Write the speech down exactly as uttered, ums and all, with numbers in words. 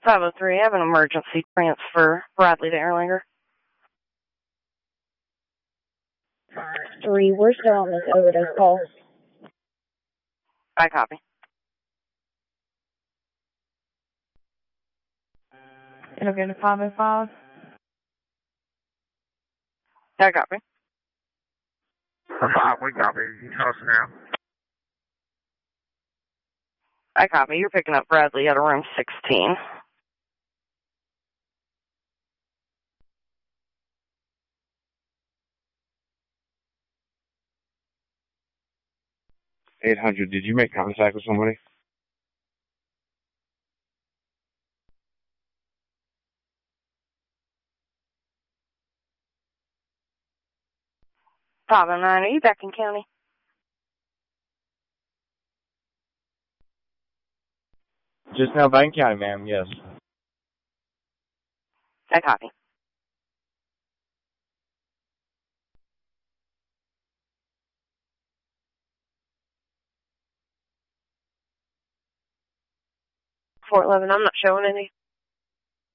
five oh three, I have an emergency transfer. Bradley to Erlanger. Three, we're still on this overdose call. I copy. It'll go to five oh five. I copy. Five, we copy. You tell us now. I copy. You're picking up Bradley out of room sixteen. eight hundred, did you make contact with somebody? five oh nine, are you back in county? Just now, Bank County, ma'am, yes. I copy. four eleven, I'm not showing any.